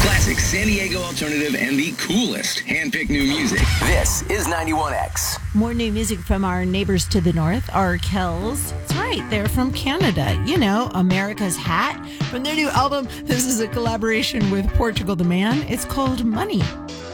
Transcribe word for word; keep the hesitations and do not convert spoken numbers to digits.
Classic San Diego alternative and the coolest hand-picked new music. This is ninety-one X. More new music from our neighbors to the north, Arkells. That's right, they're from Canada. You know, America's Hat. From their new album, this is a collaboration with Portugal the Man. It's called Money.